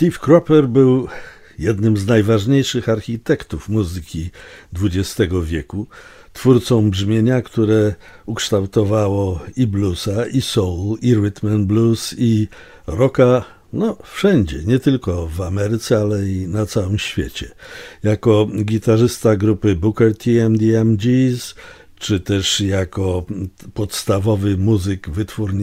Steve Cropper był jednym z najważniejszych architektów muzyki XX wieku, twórcą brzmienia, które ukształtowało i bluesa, i soul, i rhythm and blues, i rocka, wszędzie, nie tylko w Ameryce, ale i na całym świecie. Jako gitarzysta grupy Booker T and the MGs, czy też jako podstawowy muzyk wytwórni